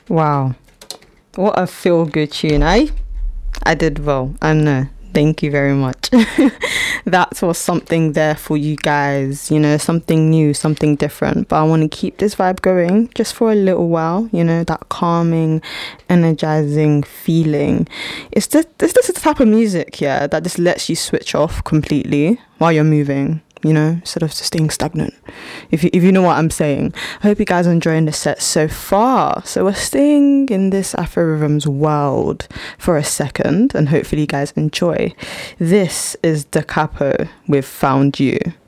Wow. What a feel good tune, eh? I did well. I know. Thank you very much. That was something there for you guys, something new, something different. But I want to keep this vibe going just for a little while, that calming, energizing feeling. This is the type of music, yeah, that just lets you switch off completely while you're moving. Instead of just staying stagnant. If you know what I'm saying. I hope you guys are enjoying the set so far. So we're staying in this Afro Rhythms world for a second, and hopefully you guys enjoy. This is Da Capo with Found You.